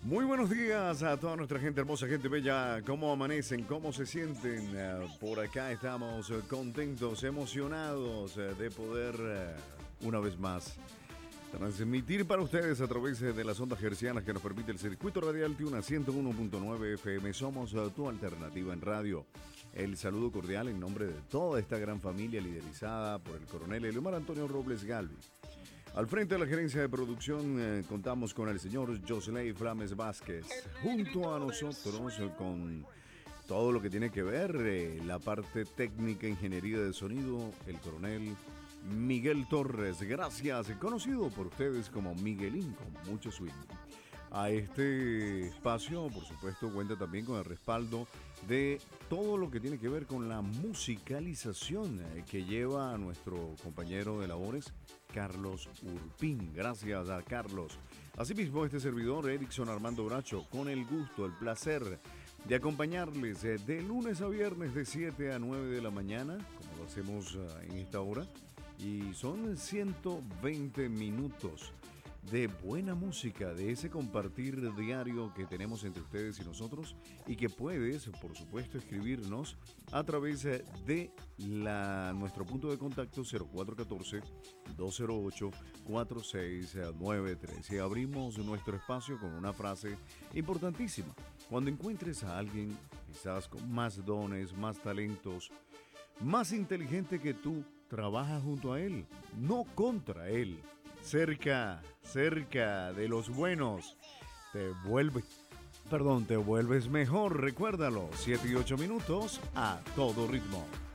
Muy buenos días a toda nuestra gente hermosa, gente bella. ¿Cómo amanecen? ¿Cómo se sienten? Por acá estamos contentos, emocionados de poder una vez más transmitir para ustedes a través de las ondas hercianas que nos permite el circuito radial Tuna 101.9 FM. Somos tu alternativa en radio. El saludo cordial en nombre de toda esta gran familia liderizada por el coronel Eliomar Antonio Robles Galvi. Al frente de la gerencia de producción contamos con el señor Josley Flames Vázquez. Junto a nosotros con todo lo que tiene que ver la parte técnica, ingeniería de sonido, el coronel Miguel Torres. Gracias, conocido por ustedes como Miguelín, con mucho swing. A este espacio, por supuesto, cuenta también con el respaldo de todo lo que tiene que ver con la musicalización que lleva a nuestro compañero de labores, Carlos Urpín. Gracias a Carlos. Asimismo, este servidor, Erickson Armando Bracho, con el gusto, el placer de acompañarles de lunes a viernes de 7 a 9 de la mañana, como lo hacemos en esta hora. Y son 120 minutos de buena música, de ese compartir diario que tenemos entre ustedes y nosotros, y que puedes, por supuesto, escribirnos a través de nuestro punto de contacto 0414-208-4693. Y abrimos nuestro espacio con una frase importantísima. Cuando encuentres a alguien quizás con más dones, más talentos, más inteligente que tú, trabaja junto a él, no contra él. Cerca de los buenos, te vuelves mejor. Recuérdalo, 7 y 8 minutos a todo ritmo.